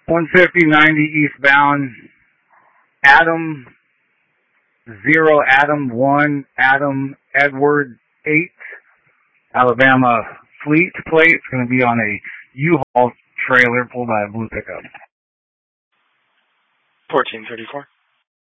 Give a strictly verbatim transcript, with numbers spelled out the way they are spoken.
one fifty ninety eastbound, Adam zero, Adam one, Adam Edward eight, Alabama Fleet plate. It's going to be on a U-Haul trailer pulled by a blue pickup. fourteen thirty-four.